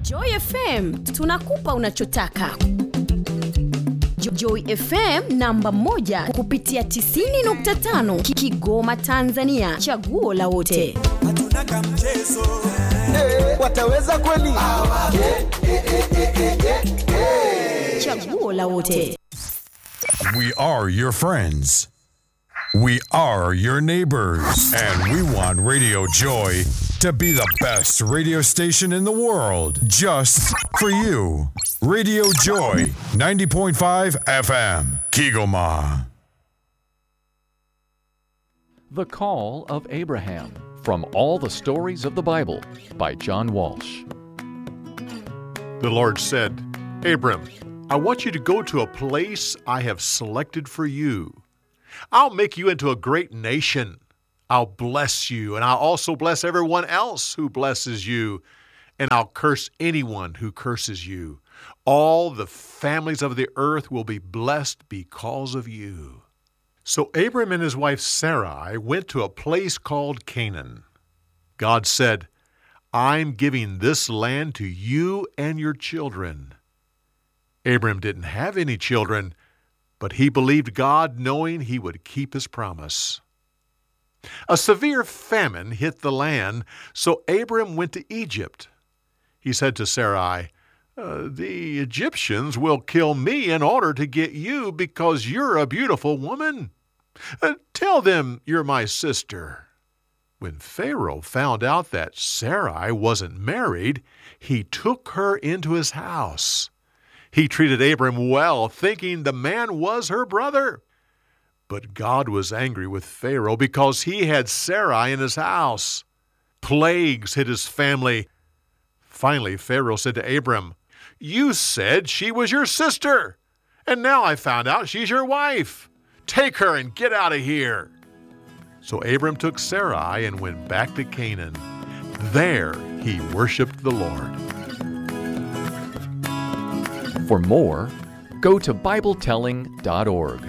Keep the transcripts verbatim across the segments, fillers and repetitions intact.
Joy F M tunakupa unachotaka. Joy F M namba moja kupitia tisini nukta tano Kigoma Tanzania, chaguo la wote. Hatuna kamchezo. Eh, wataweza kweli? Chaguo la wote. We are your friends. We are your neighbors. And we want Radio Joy to be the best radio station in the world, just for you. Radio Joy, ninety point five F M, Kigoma. The Call of Abraham, from All the Stories of the Bible, by John Walsh. The Lord said, Abram, I want you to go to a place I have selected for you. I'll make you into a great nation. I'll bless you, and I'll also bless everyone else who blesses you, and I'll curse anyone who curses you. All the families of the earth will be blessed because of you. So Abram and his wife Sarai went to a place called Canaan. God said, I'm giving this land to you and your children. Abram didn't have any children, but he believed God, knowing he would keep his promise. A severe famine hit the land, so Abram went to Egypt. He said to Sarai, uh, the Egyptians will kill me in order to get you because you're a beautiful woman. Uh, tell them you're my sister. When Pharaoh found out that Sarai wasn't married, he took her into his house. He treated Abram well, thinking the man was her brother. But God was angry with Pharaoh because he had Sarai in his house. Plagues hit his family. Finally, Pharaoh said to Abram, You said she was your sister, and now I found out she's your wife. Take her and get out of here. So Abram took Sarai and went back to Canaan. There he worshiped the Lord. For more, go to Bible telling dot org.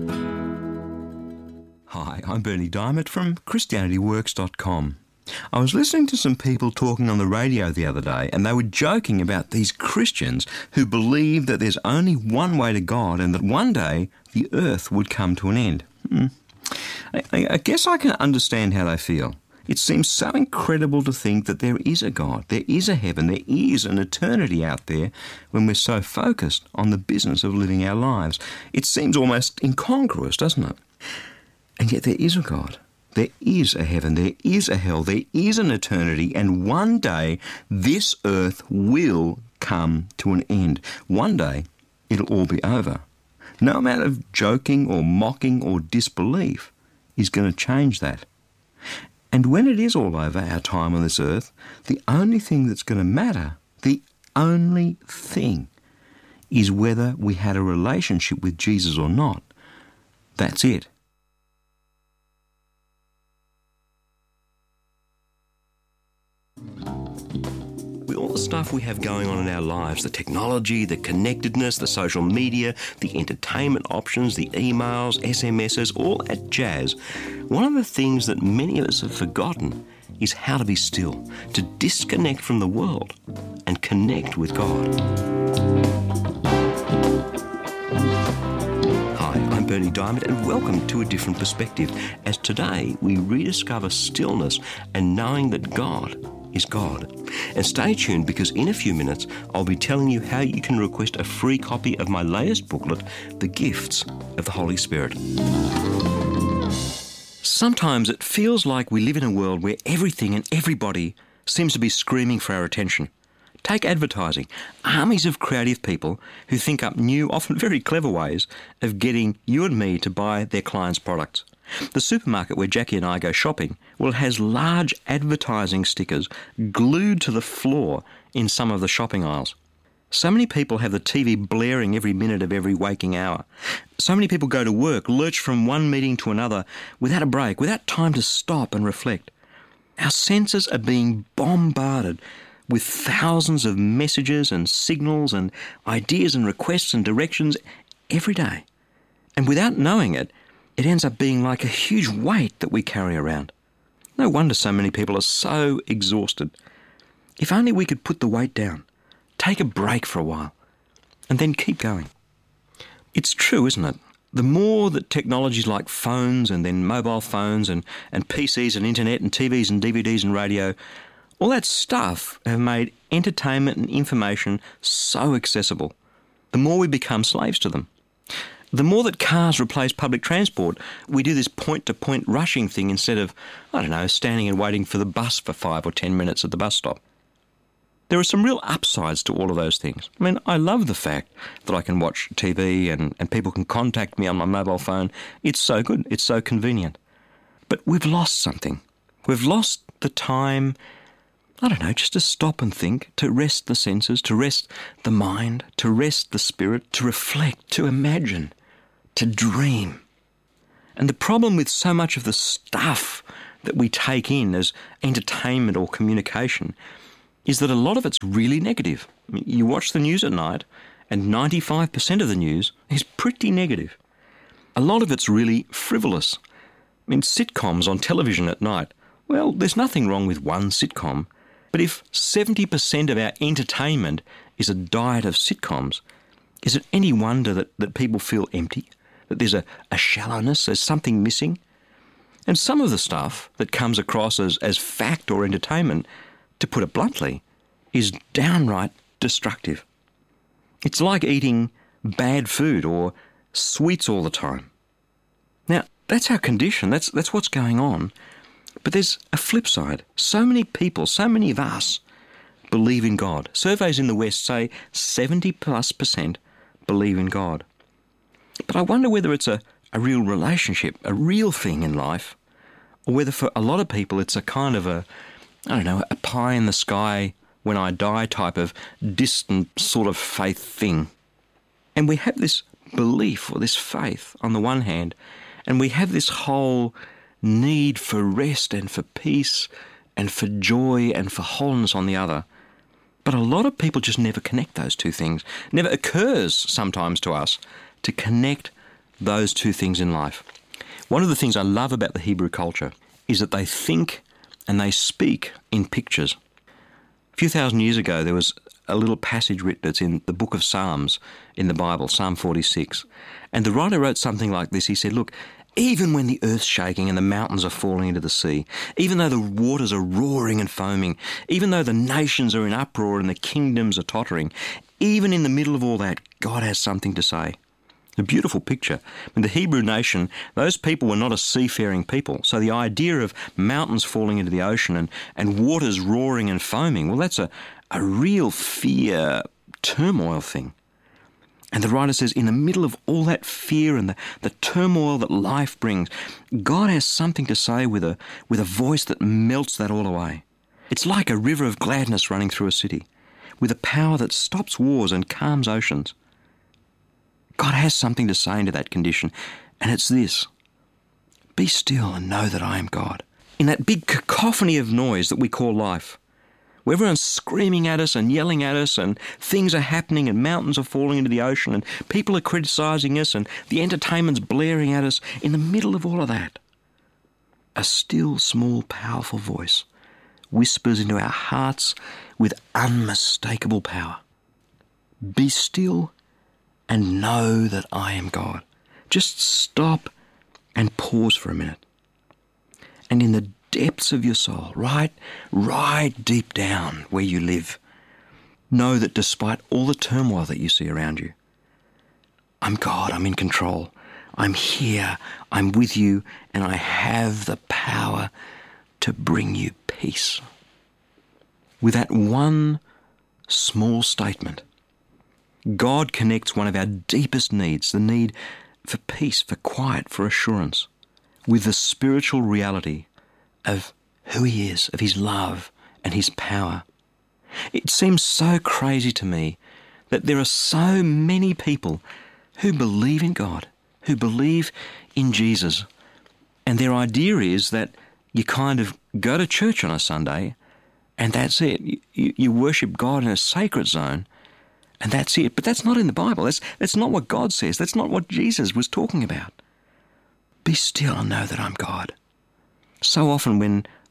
Hi, I'm Bernie Diamond from Christianity Works dot com. I was listening to some people talking on the radio the other day, and they were joking about these Christians who believe that there's only one way to God and that one day the earth would come to an end. Hmm. I, I guess I can understand how they feel. It seems so incredible to think that there is a God, there is a heaven, there is an eternity out there when we're so focused on the business of living our lives. It seems almost incongruous, doesn't it? And yet there is a God, there is a heaven, there is a hell, there is an eternity, and one day this earth will come to an end. One day it'll all be over. No amount of joking or mocking or disbelief is going to change that. And when it is all over, our time on this earth, the only thing that's going to matter, the only thing, is whether we had a relationship with Jesus or not. That's it. With all the stuff we have going on in our lives, the technology, the connectedness, the social media, the entertainment options, the emails, S M Ses, all that jazz, one of the things that many of us have forgotten is how to be still, to disconnect from the world and connect with God. Hi, I'm Bernie Diamond, and welcome to A Different Perspective, as today we rediscover stillness and knowing that God is God. And stay tuned, because in a few minutes I'll be telling you how you can request a free copy of my latest booklet, The Gifts of the Holy Spirit. Sometimes it feels like we live in a world where everything and everybody seems to be screaming for our attention. Take advertising. Armies of creative people who think up new, often very clever ways of getting you and me to buy their clients' products. The supermarket where Jackie and I go shopping, well, has large advertising stickers glued to the floor in some of the shopping aisles. So many people have the T V blaring every minute of every waking hour. So many people go to work, lurch from one meeting to another without a break, without time to stop and reflect. Our senses are being bombarded with thousands of messages and signals and ideas and requests and directions every day. And without knowing it, it ends up being like a huge weight that we carry around. No wonder so many people are so exhausted. If only we could put the weight down, take a break for a while and then keep going. It's true, isn't it? The more that technologies like phones and then mobile phones and, and P Cs and internet and T Vs and D V Ds and radio, all that stuff have made entertainment and information so accessible, the more we become slaves to them. The more that cars replace public transport, we do this point-to-point rushing thing instead of, I don't know, standing and waiting for the bus for five or ten minutes at the bus stop. There are some real upsides to all of those things. I mean, I love the fact that I can watch T V and, and people can contact me on my mobile phone. It's so good. It's so convenient. But we've lost something. We've lost the time, I don't know, just to stop and think, to rest the senses, to rest the mind, to rest the spirit, to reflect, to imagine, to dream. And the problem with so much of the stuff that we take in as entertainment or communication is that a lot of it's really negative. I mean, you watch the news at night and ninety-five percent of the news is pretty negative. A lot of it's really frivolous. I mean, sitcoms on television at night, well, there's nothing wrong with one sitcom, but if seventy percent of our entertainment is a diet of sitcoms, is it any wonder that, that people feel empty, that there's a, a shallowness, there's something missing? And some of the stuff that comes across as, as fact or entertainment, to put it bluntly, is downright destructive. It's like eating bad food or sweets all the time. Now, that's our condition. That's that's what's going on. But there's a flip side. So many people, so many of us, believe in God. Surveys in the West say seventy plus percent believe in God. But I wonder whether it's a, a real relationship, a real thing in life, or whether for a lot of people it's a kind of a, I don't know, a pie in the sky when I die type of distant sort of faith thing. And we have this belief or this faith on the one hand, and we have this whole need for rest and for peace and for joy and for wholeness on the other. But a lot of people just never connect those two things. It never occurs sometimes to us to connect those two things in life. One of the things I love about the Hebrew culture is that they think and they speak in pictures. A few thousand years ago, there was a little passage written that's in the book of Psalms in the Bible, Psalm forty-six. And the writer wrote something like this. He said, look, even when the earth's shaking and the mountains are falling into the sea, even though the waters are roaring and foaming, even though the nations are in uproar and the kingdoms are tottering, even in the middle of all that, God has something to say. A beautiful picture. In the Hebrew nation, those people were not a seafaring people. So the idea of mountains falling into the ocean and, and waters roaring and foaming, well, that's a, a real fear, turmoil thing. And the writer says, in the middle of all that fear and the, the turmoil that life brings, God has something to say with a, with a voice that melts that all away. It's like a river of gladness running through a city, with a power that stops wars and calms oceans. God has something to say into that condition, and it's this: be still and know that I am God. In that big cacophony of noise that we call life, where everyone's screaming at us and yelling at us and things are happening and mountains are falling into the ocean and people are criticising us and the entertainment's blaring at us, in the middle of all of that, a still, small, powerful voice whispers into our hearts with unmistakable power. Be still and know that I am God. Just stop and pause for a minute. And in the depths of your soul, right, right deep down where you live, know that despite all the turmoil that you see around you, I'm God, I'm in control, I'm here, I'm with you, and I have the power to bring you peace. With that one small statement, God connects one of our deepest needs, the need for peace, for quiet, for assurance, with the spiritual reality of who he is, of his love and his power. It seems so crazy to me that there are so many people who believe in God, who believe in Jesus, and their idea is that you kind of go to church on a Sunday and that's it. You, you worship God in a sacred zone, and that's it. But that's not in the Bible. That's, that's not what God says. That's not what Jesus was talking about. Be still and know that I'm God. So often when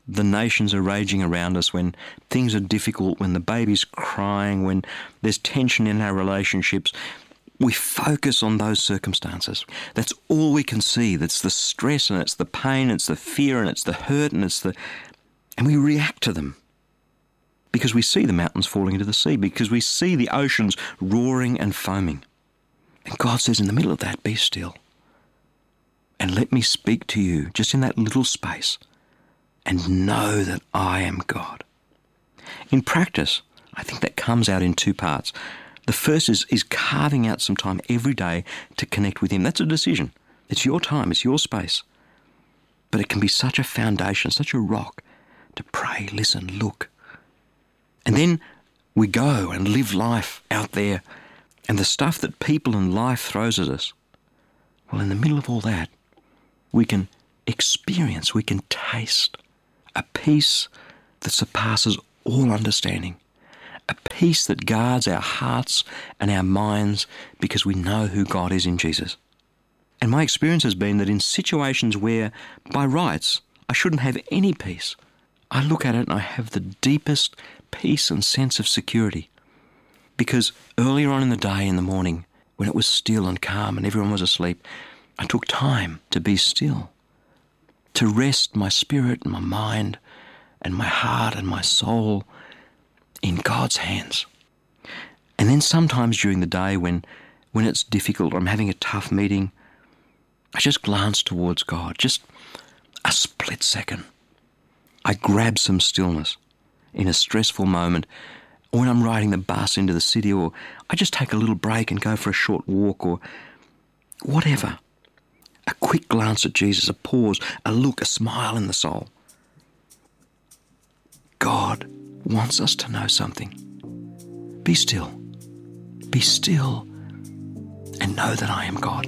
the nations are raging around us, when things are difficult, when the baby's crying, when there's tension in our relationships, we focus on those circumstances. That's all we can see. That's the stress, and it's the pain, it's the fear, and it's the hurt, and it's the... And we react to them because we see the mountains falling into the sea, because we see the oceans roaring and foaming. And God says, in the middle of that, be still. And let me speak to you just in that little space, and know that I am God. In practice, I think that comes out in two parts. The first is, is carving out some time every day to connect with Him. That's a decision. It's your time, it's your space. But it can be such a foundation, such a rock to pray, listen, look. And then we go and live life out there, and the stuff that people and life throws at us, well, in the middle of all that, we can experience, we can taste a peace that surpasses all understanding. A peace that guards our hearts and our minds because we know who God is in Jesus. And my experience has been that in situations where, by rights, I shouldn't have any peace, I look at it and I have the deepest peace and sense of security. Because earlier on in the day, in the morning, when it was still and calm and everyone was asleep, I took time to be still, to rest my spirit and my mind and my heart and my soul in God's hands. And then sometimes during the day when, when it's difficult or I'm having a tough meeting, I just glance towards God, just a split second. I grab some stillness in a stressful moment, or when I'm riding the bus into the city, or I just take a little break and go for a short walk, or whatever. A quick glance at Jesus, a pause, a look, a smile in the soul. God wants us to know something. Be still. Be still and know that I am God.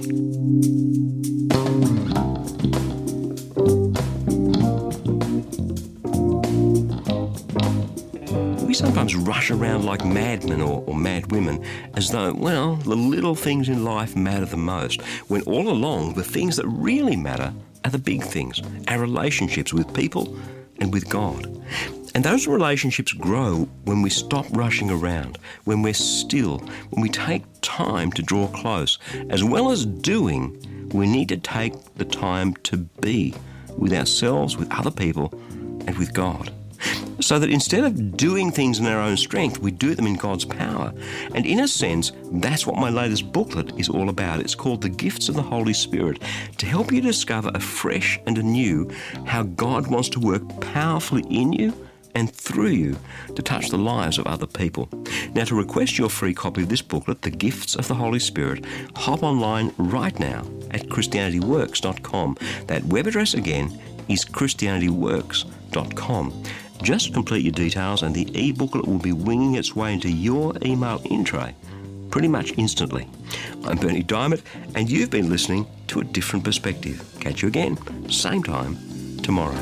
We sometimes rush around like madmen or, or mad women as though, well, the little things in life matter the most, when all along the things that really matter are the big things, our relationships with people and with God. And those relationships grow when we stop rushing around, when we're still, when we take time to draw close. As well as doing, we need to take the time to be with ourselves, with other people, and with God. So that instead of doing things in our own strength, we do them in God's power. And in a sense, that's what my latest booklet is all about. It's called The Gifts of the Holy Spirit, to help you discover afresh and anew how God wants to work powerfully in you and through you to touch the lives of other people. Now, to request your free copy of this booklet, The Gifts of the Holy Spirit, hop online right now at Christianity Works dot com. That web address again is Christianity Works dot com. Just complete your details and the e-booklet will be winging its way into your email in tray pretty much instantly. I'm Bernie Diamond, and you've been listening to A Different Perspective. Catch you again, same time, tomorrow.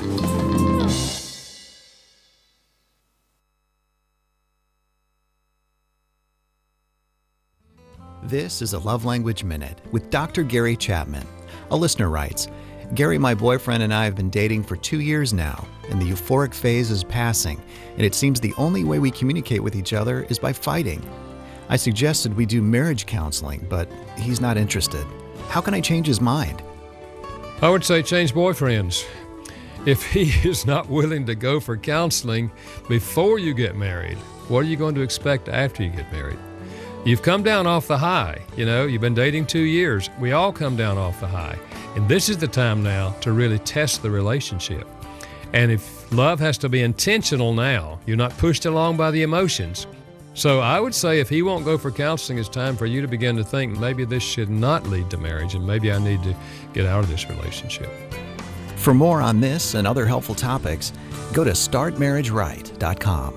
This is a Love Language Minute with Doctor Gary Chapman. A listener writes, Gary, my boyfriend and I have been dating for two years now, and the euphoric phase is passing, and it seems the only way we communicate with each other is by fighting. I suggested we do marriage counseling, but he's not interested. How can I change his mind? I would say change boyfriends. If he is not willing to go for counseling before you get married, what are you going to expect after you get married? You've come down off the high. You know, you've been dating two years. We all come down off the high. And this is the time now to really test the relationship. And if love has to be intentional now, you're not pushed along by the emotions. So I would say if he won't go for counseling, it's time for you to begin to think maybe this should not lead to marriage and maybe I need to get out of this relationship. For more on this and other helpful topics, go to start marriage right dot com.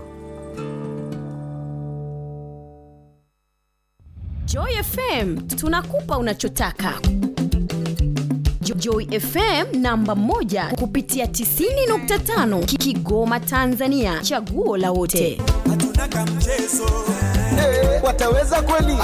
Joy F M, tunakupa unachotaka. Joy F M namba moja kupitia tisini nukta tano Kigoma Tanzania, chaguo la wote. Hatuna kamchezo. Hey, wataweza kweli?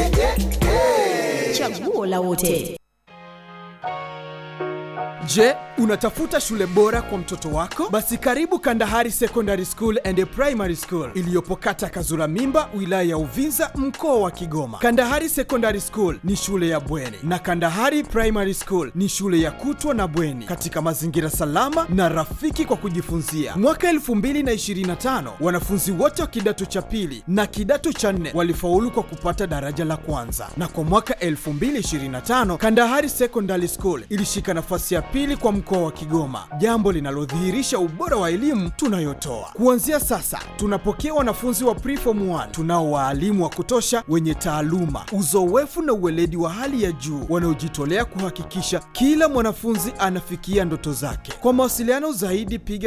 Chaguo la wote. Je, Unatafuta shule bora kwa mtoto wako? Basi karibu Kandahari Secondary School and Primary School iliyopo kata Kazura Mimba, wilaya ya Uvinza, mkoa wa Kigoma. Kandahari Secondary School ni shule ya bweni na Kandahari Primary School ni shule ya kutwa na bweni katika mazingira salama na rafiki kwa kujifunzia. Mwaka elfu mbili na ishirini na tano wanafunzi wote wa kidato cha pili na kidato cha nne walifaulu kwa kupata daraja la kwanza, na kwa mwaka elfu mbili ishirini na tano Kandahari Secondary School ilishika nafasi ya pili kwa mkoa wa Kigoma, jambo linalodhihirisha ubora wa elimu tunayotoa. Kuanzia sasa tunapokea wanafunzi wa Preform one. Tunao walimu wa kutosha wenye taaluma, uzoefu na uweledi wa hali ya juu wanaojitolea kuhakikisha kila mwanafunzi anafikia ndoto zake. Kwa mawasiliano zaidi piga